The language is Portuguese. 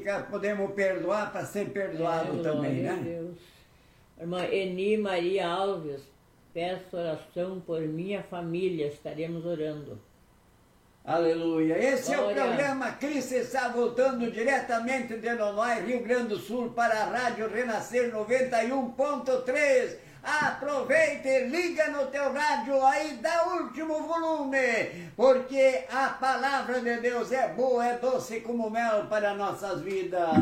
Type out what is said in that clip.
podemos perdoar para ser perdoado também, né? Deus. Irmã Eni Maria Alves, peço oração por minha família, estaremos orando. Aleluia. Esse Glória. é o programa Cristo está voltando diretamente de Nonoai, Rio Grande do Sul, para a Rádio Renascer 91.3. Aproveita e liga no teu rádio aí, dá último volume, porque a palavra de Deus é boa, é doce como mel para nossas vidas.